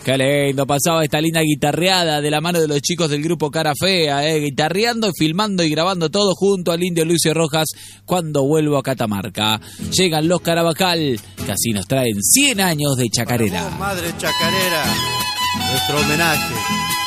Qué lindo, pasaba esta linda guitarreada de la mano de los chicos del grupo Cara Fea, guitarreando, filmando y grabando todo junto al Indio Lucio Rojas cuando vuelvo a Catamarca. Llegan los Carabajal, que así nos traen 100 años de chacarera. Para vos, madre chacarera, nuestro homenaje.